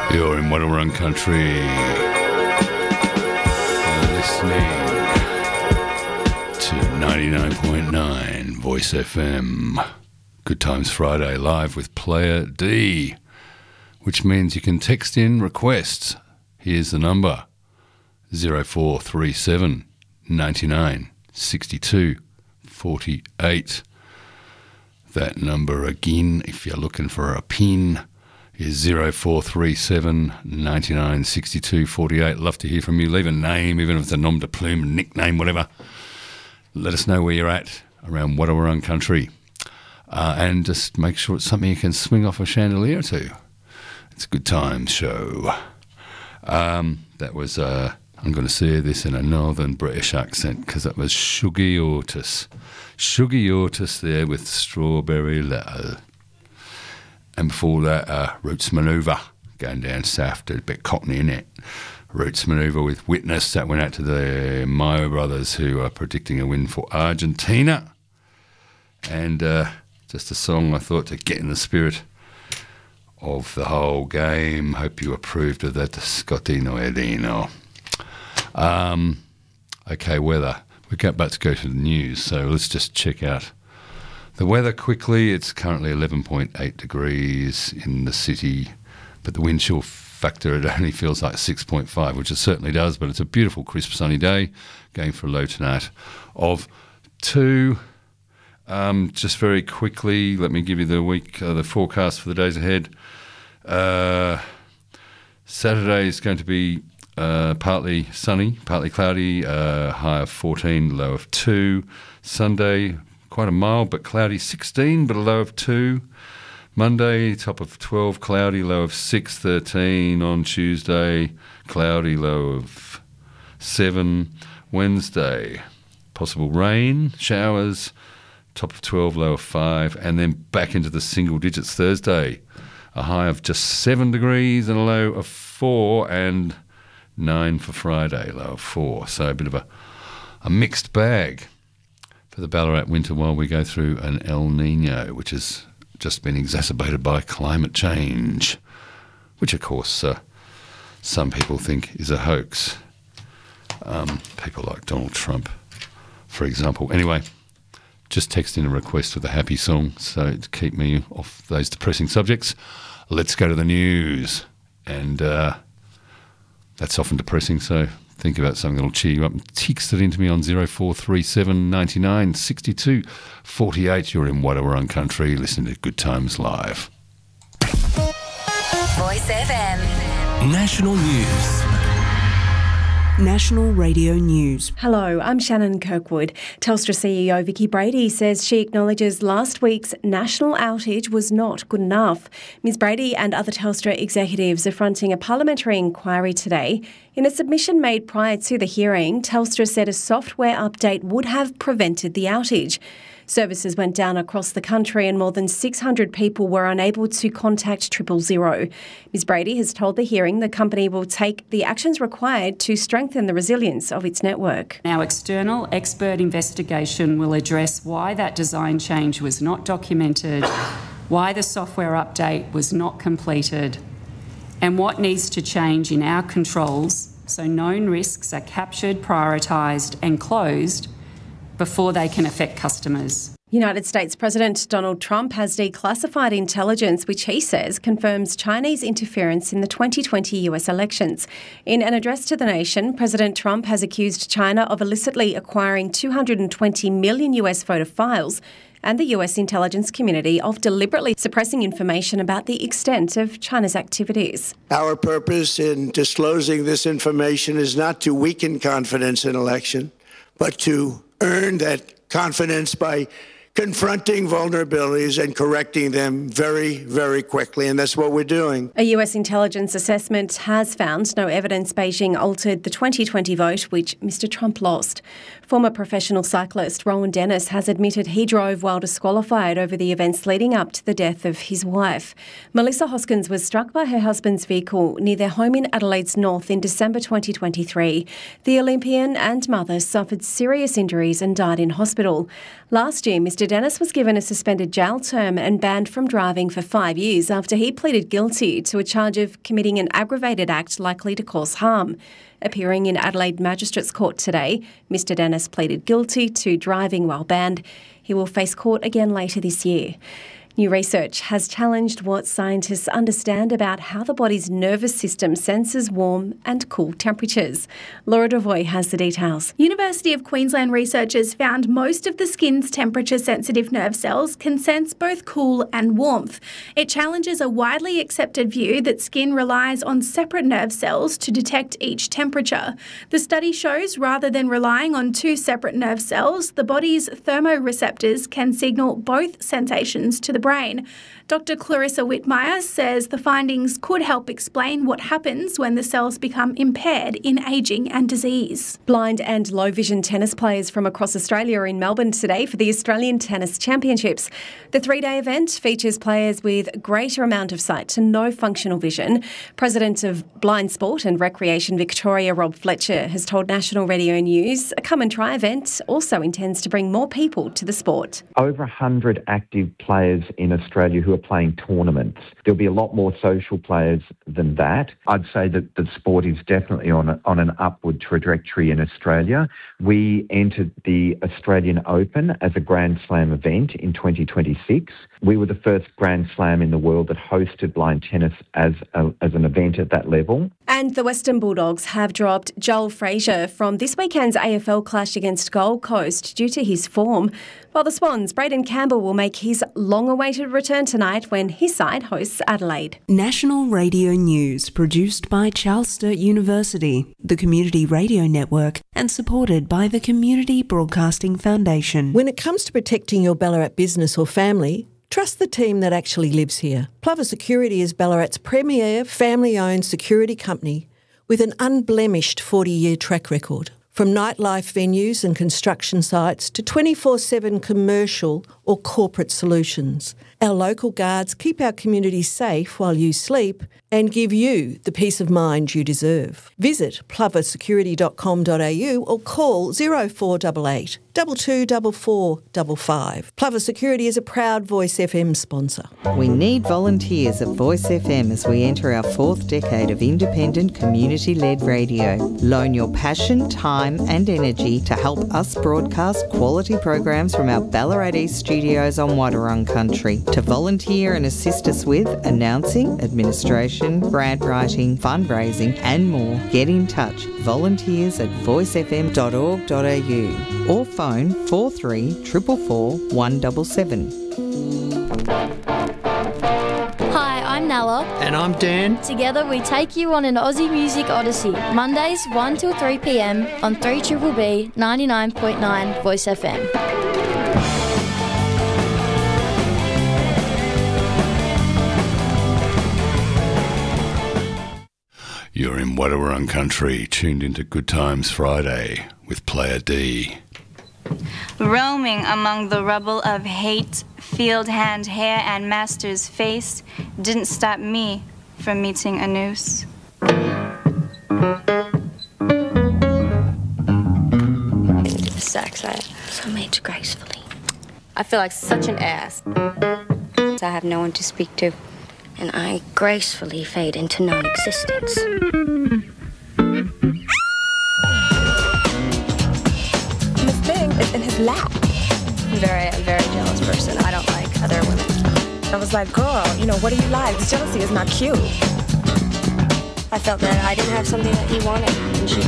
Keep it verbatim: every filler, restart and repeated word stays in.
You're in Wadawurrung Country. You're listening to ninety-nine point nine Voice F M. Good Times Friday, live with Player D, which means you can text in requests. Here's the number, zero four three seven, ninety-nine, sixty-two, forty-eight. That number again, if you're looking for a pin, is zero four three seven, ninety-nine, sixty-two, forty-eight. Love to hear from you. Leave a name, even if it's a nom de plume, nickname, whatever. Let us know where you're at around Wadawurrung Country. Uh, and just make sure it's something you can swing off a chandelier to. It's a good times show. Um, that was, uh, I'm going to say this in a northern British accent because that was Shuggie Otis. Shuggie Otis there with Strawberry Letter. And before that, uh, Roots Manoeuvre, going down south, did a bit cockney in it. Roots Manoeuvre with Witness, that went out to the Mayo brothers who are predicting a win for Argentina. And uh, just a song I thought to get in the spirit of the whole game. Hope you approved of that, Scottino Edino. Um, okay, weather. We're about to go to the news, so let's just check out the weather quickly. It's currently eleven point eight degrees in the city, but the wind chill factor, it only feels like six point five, which it certainly does, but it's a beautiful, crisp, sunny day, going for a low tonight of two. Um, just very quickly, let me give you the week, uh, the forecast for the days ahead. Uh, Saturday is going to be uh, partly sunny, partly cloudy, uh, high of fourteen, low of two. Sunday, quite a mild but cloudy sixteen, but a low of two. Monday, top of twelve, cloudy, low of six, thirteen. On Tuesday, cloudy, low of seven. Wednesday, possible rain, showers, top of twelve, low of five. And then back into the single digits Thursday, a high of just seven degrees and a low of four. And nine for Friday, low of four. So a bit of a, a mixed bag for the Ballarat winter while we go through an El Nino, which has just been exacerbated by climate change, which of course uh, some people think is a hoax. Um, people like Donald Trump, for example. Anyway, just text in a request with a happy song so to keep me off those depressing subjects. Let's go to the news. And uh, that's often depressing, so think about something that'll cheer you up. Text it into me on zero four three seven, ninety-nine, sixty-two, forty-eight. You're in Wadawurrung Country, listening to Good Times Live. Voice F M. National News. National Radio News. Hello, I'm Shannon Kirkwood. Telstra C E O Vicki Brady says she acknowledges last week's national outage was not good enough. Ms Brady and other Telstra executives are fronting a parliamentary inquiry today. In a submission made prior to the hearing, Telstra said a software update would have prevented the outage. Services went down across the country and more than six hundred people were unable to contact triple zero. Ms Brady has told the hearing the company will take the actions required to strengthen the resilience of its network. Our external expert investigation will address why that design change was not documented, why the software update was not completed, and what needs to change in our controls so known risks are captured, prioritised and closed before they can affect customers. United States President Donald Trump has declassified intelligence which he says confirms Chinese interference in the twenty twenty U S elections. In an address to the nation, President Trump has accused China of illicitly acquiring two hundred twenty million U S voter files and the U S intelligence community of deliberately suppressing information about the extent of China's activities. Our purpose in disclosing this information is not to weaken confidence in election, but to earn that confidence by confronting vulnerabilities and correcting them very, very quickly, and that's what we're doing. A U S intelligence assessment has found no evidence Beijing altered the twenty twenty vote, which Mister Trump lost. Former professional cyclist Rowan Dennis has admitted he drove while disqualified over the events leading up to the death of his wife. Melissa Hoskins was struck by her husband's vehicle near their home in Adelaide's north in December twenty twenty-three. The Olympian and mother suffered serious injuries and died in hospital. Last year, Mister Mister Dennis was given a suspended jail term and banned from driving for five years after he pleaded guilty to a charge of committing an aggravated act likely to cause harm. Appearing in Adelaide Magistrates Court today, Mister Dennis pleaded guilty to driving while banned. He will face court again later this year. New research has challenged what scientists understand about how the body's nervous system senses warm and cool temperatures. Laura Devoy has the details. University of Queensland researchers found most of the skin's temperature-sensitive nerve cells can sense both cool and warmth. It challenges a widely accepted view that skin relies on separate nerve cells to detect each temperature. The study shows rather than relying on two separate nerve cells, the body's thermoreceptors can signal both sensations to the brain. Doctor Clarissa Whitmire says the findings could help explain what happens when the cells become impaired in ageing and disease. Blind and low vision tennis players from across Australia are in Melbourne today for the Australian Tennis Championships. The three-day event features players with greater amount of sight to no functional vision. President of Blind Sport and Recreation Victoria, Rob Fletcher, has told National Radio News a Come and Try event also intends to bring more people to the sport. Over one hundred active players in Australia who are playing tournaments. There'll be a lot more social players than that. I'd say that the sport is definitely on a, on an upward trajectory in Australia. We entered the Australian Open as a Grand Slam event in twenty twenty-six. We were the first Grand Slam in the world that hosted blind tennis as, a, as an event at that level. And the Western Bulldogs have dropped Joel Frazier from this weekend's A F L clash against Gold Coast due to his form. While the Swans, Braden Campbell will make his long-awaited return tonight when his side hosts Adelaide. National Radio News, produced by Charles Sturt University, the Community Radio Network, and supported by the Community Broadcasting Foundation. When it comes to protecting your Ballarat business or family, trust the team that actually lives here. Plover Security is Ballarat's premier family-owned security company with an unblemished forty-year track record. From nightlife venues and construction sites to twenty-four seven commercial or corporate solutions, our local guards keep our community safe while you sleep and give you the peace of mind you deserve. Visit plover security dot com dot a u or call zero four eight eight, two two four four five five. Plover Security is a proud Voice F M sponsor. We need volunteers at Voice F M as we enter our fourth decade of independent community-led radio. Loan your passion, time and energy to help us broadcast quality programs from our Ballarat East studios on Wadawurrung country. To volunteer and assist us with announcing, administration, grant writing, fundraising and more, get in touch. Volunteers at voice f m dot org dot a u or phone four three four four four one seven seven. Hi, I'm Nella. And I'm Dan. Together we take you on an Aussie music odyssey. Mondays one till three p m on three B B B ninety-nine point nine Voice F M. You're in Wadawurrung country, tuned into Good Times Friday with Player D. Roaming among the rubble of hate, field hand hair and master's face didn't stop me from meeting a noose. The sex I so made gracefully. I feel like such an ass. I have no one to speak to. And I gracefully fade into non-existence. His thing is in his lap. I'm very, a very jealous person. I don't like other women. I was like, girl, you know, what do you like? This jealousy is not cute. I felt that I didn't have something that he wanted, and she